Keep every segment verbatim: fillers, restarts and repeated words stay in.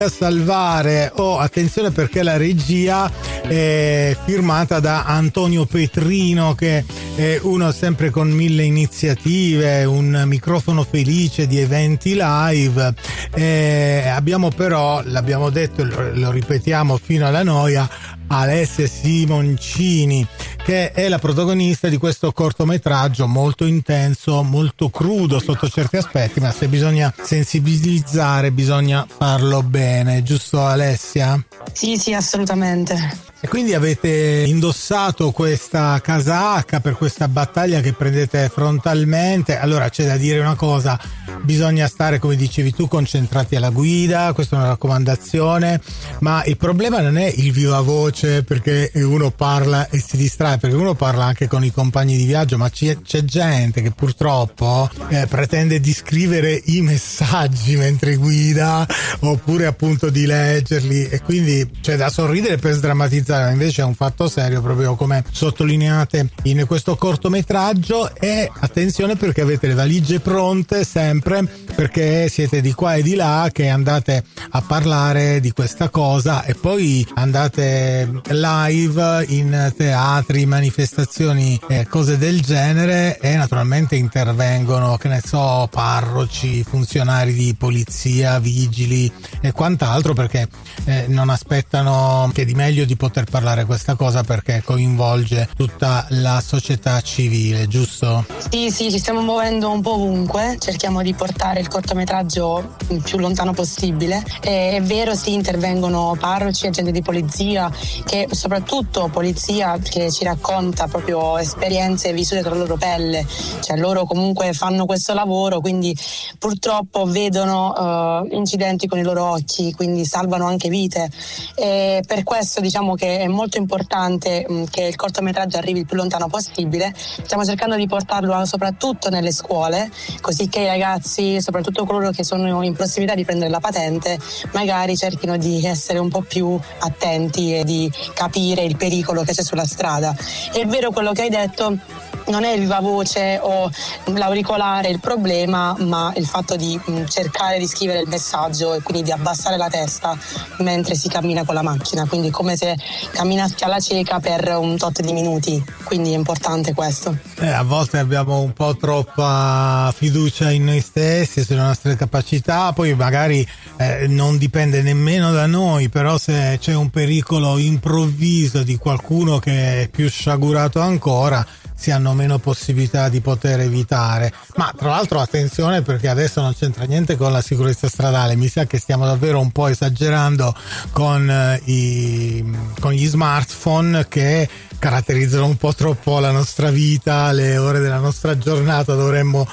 a salvare. Oh, attenzione, perché la regia è firmata da Antonio Petrino, che è uno sempre con mille iniziative, un microfono felice di eventi live. E abbiamo però, l'abbiamo detto, lo, lo ripetiamo fino alla noia, Alessia Simoncini, che è la protagonista di questo cortometraggio molto intenso, molto crudo sotto certi aspetti, ma se bisogna sensibilizzare bisogna farlo bene, giusto Alessia? Sì, sì, assolutamente. E quindi avete indossato questa casacca per questa battaglia che prendete frontalmente. Allora c'è da dire una cosa: bisogna stare, come dicevi tu, concentrati alla guida, questa è una raccomandazione, ma il problema non è il viva voce, perché uno parla e si distrae, perché uno parla anche con i compagni di viaggio, ma c'è, c'è gente che purtroppo eh, pretende di scrivere i messaggi mentre guida, oppure appunto di leggerli, e quindi c'è da sorridere per sdrammatizzare. Invece è un fatto serio, proprio come sottolineate in questo cortometraggio. E attenzione, perché avete le valigie pronte sempre, perché siete di qua e di là che andate a parlare di questa cosa, e poi andate live in teatri, manifestazioni e cose del genere, e naturalmente intervengono, che ne so, parroci, funzionari di polizia, vigili e quant'altro, perché eh, non aspettano che di meglio di poter parlare questa cosa, perché coinvolge tutta la società civile, giusto? Sì, sì, ci stiamo muovendo un po' ovunque, cerchiamo di portare il cortometraggio il più lontano possibile. E è vero, sì, intervengono parroci, agenti di polizia, che soprattutto polizia che ci racconta proprio esperienze vissute tra la loro pelle, cioè loro comunque fanno questo lavoro, quindi purtroppo vedono uh, incidenti con i loro occhi, quindi salvano anche vite, e per questo diciamo che è molto importante mh, che il cortometraggio arrivi il più lontano possibile. Stiamo cercando di portarlo soprattutto nelle scuole, così che i ragazzi, soprattutto coloro che sono in prossimità di prendere la patente, magari cerchino di essere un po' più attenti e di capire il pericolo che c'è sulla strada. È vero quello che hai detto, non è il viva voce o l'auricolare il problema, ma il fatto di mh, cercare di scrivere il messaggio e quindi di abbassare la testa mentre si cammina con la macchina, quindi come se camminassi alla cieca per un tot di minuti, quindi è importante questo. Eh, a volte abbiamo un po' troppa fiducia in noi stessi, sulle nostre capacità, poi magari eh, non dipende nemmeno da noi, però se c'è un pericolo improvviso di qualcuno che è più sciagurato ancora, si hanno meno possibilità di poter evitare. Ma tra l'altro attenzione, perché adesso non c'entra niente con la sicurezza stradale, mi sa che stiamo davvero un po' esagerando con eh, i con gli smartphone che caratterizzano un po' troppo la nostra vita, le ore della nostra giornata. Dovremmo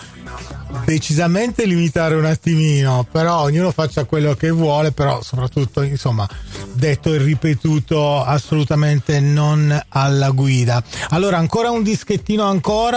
decisamente limitare un attimino, però ognuno faccia quello che vuole, però soprattutto, insomma, detto e ripetuto, assolutamente non alla guida. Allora, ancora un dischettino ancora.